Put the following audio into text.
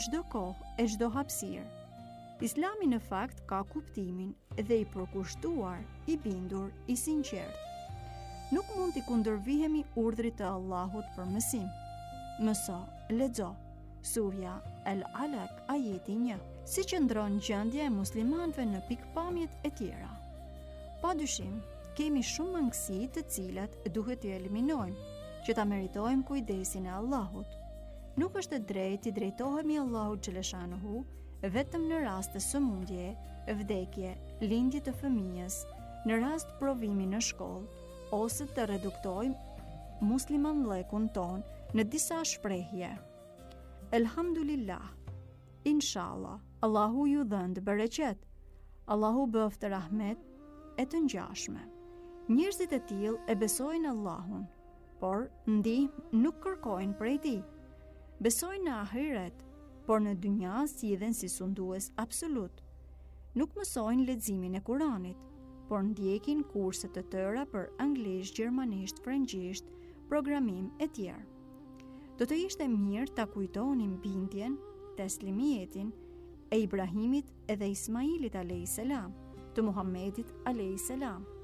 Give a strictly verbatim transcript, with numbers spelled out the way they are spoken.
çdo kohë e çdo hapësirë. Islami në fakt ka kuptimin dhe i përkushtuar, i bindur, i sinqert. Nuk mund t'i kundërvihemi urdhrit të Allahut për mësim. Mëso, lexo. Surja El-Alaq, ajeti një. Si qëndron gjendja e muslimanëve në pikpamjet e tjera. Padyshim, kemi shumë mangësi të cilat duhet t'i eliminojmë, që ta meritojmë kujdesin e Allahut. Nuk është e drejtë t'i drejtohemi Allahut xhaleshanuhu vetëm në rast të sëmundje, vdekje, lindje të fëmijës, në rast provimi në shkollë, ose të reduktojmë musliman mllekun ton në disa shprehje. Elhamdulillah, inshallah, Allahu ju dhënd bereqet, Allahu bëft rahmet e të ngjashme. Njerëzit e tillë e besojnë Allahun, por ndihmë nuk kërkojnë prej tij. Besojnë në ahiret, por në dynja sillen si sundues absolut. Nuk mësojnë leximin e Kuranit, por ndjekin kurse të tëra për anglisht, gjermanisht, frëngjisht, programim e tjerë. Do të ishte mirë ta kujtonim bindjen, teslimiyetin e Ibrahimit edhe Ismailit alayhis salam, të Muhammedit alayhis salam.